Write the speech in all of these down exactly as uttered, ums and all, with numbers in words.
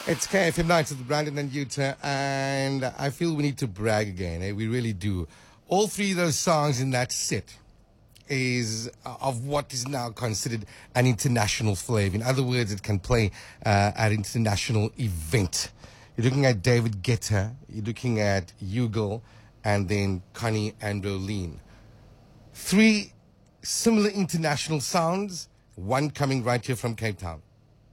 It's K F M Nights with Brandon and Utah, and I feel we need to brag again. Eh? We really do. All three of those songs in that set is of what is now considered an international flavor. In other words, it can play uh, at an international event. You're looking at David Guetta, you're looking at Hugo, and then Connie and Rolene. Three similar international sounds, one coming right here from Cape Town.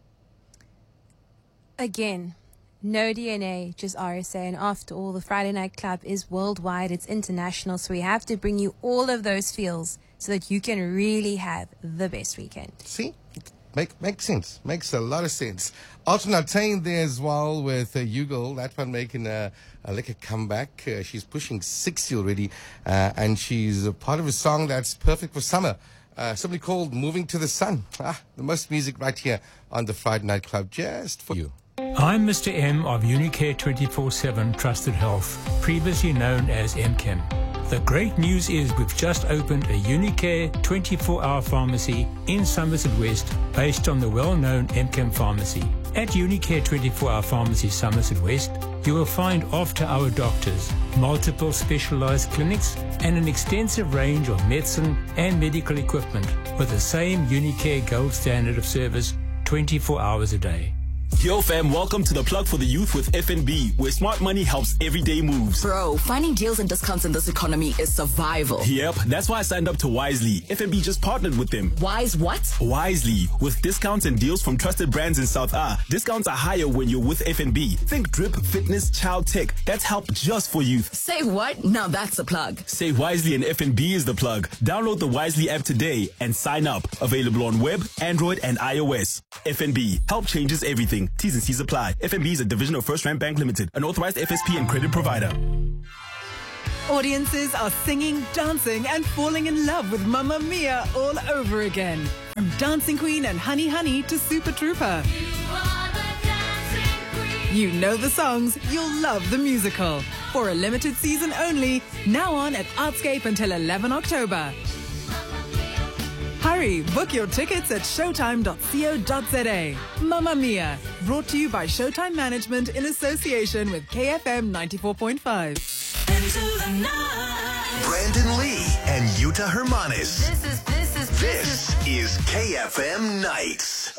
Again, no D N A, just R S A. And after all, the Friday Night Club is worldwide. It's international. So we have to bring you all of those feels so that you can really have the best weekend. See? Make, makes sense. Makes a lot of sense. Alton Attain there as well with uh, Hugo. That one making a, a like a comeback. Uh, she's pushing sixty already. Uh, and she's a part of a song that's perfect for summer. Uh, somebody called Moving to the Sun. Ah, the most music right here on the Friday Night Club just for you. I'm Mister M of Unicare twenty-four seven Trusted Health, previously known as M C H E M. The great news is we've just opened a Unicare twenty-four hour pharmacy in Somerset West based on the well-known M C H E M pharmacy. At Unicare twenty-four hour pharmacy Somerset West, you will find after-hour doctors, multiple specialized clinics, and an extensive range of medicine and medical equipment with the same Unicare gold standard of service twenty-four hours a day. Yo fam, welcome to the Plug for the Youth with F N B, where smart money helps everyday moves. Bro, finding deals and discounts in this economy is survival. Yep, that's why I signed up to Wisely. F N B just partnered with them. Wise what? Wisely. With discounts and deals from trusted brands in South A, discounts are higher when you're with F N B. Think drip, fitness, child tech. That's help just for youth. Say what? Now that's a plug. Say Wisely and F N B is the plug. Download the Wisely app today and sign up. Available on web, Android and iOS. F N B. Help changes everything. T's and C's apply. F N B is a division of First Rand Bank Limited, an authorized F S P and credit provider. Audiences are singing, dancing, and falling in love with Mamma Mia all over again. From Dancing Queen and Honey Honey to Super Trooper. You are the dancing queen. You know the songs, you'll love the musical. For a limited season only, now on at Artscape until eleventh October. Hurry, book your tickets at showtime dot co dot za. Mamma Mia, brought to you by Showtime Management in association with K F M ninety-four point five. Into the night. Brandon Lee and Utah Hermanis. This is, this is, This is K F M Nights.